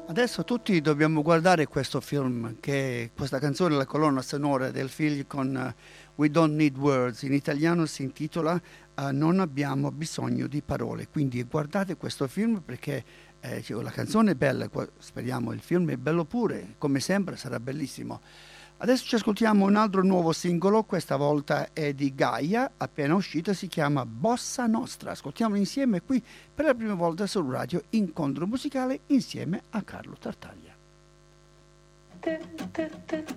Adesso tutti dobbiamo guardare questo film, che questa canzone è la colonna sonora del film con We Don't Need Words. In italiano si intitola Non abbiamo bisogno di parole. Quindi guardate questo film perché la canzone è bella, speriamo il film è bello pure, come sempre sarà bellissimo. Adesso ci ascoltiamo un altro nuovo singolo, questa volta è di Gaia, appena uscito, si chiama Bossa Nostra. Ascoltiamolo insieme qui per la prima volta sul radio Incontro Musicale insieme a Carlo Tartaglia.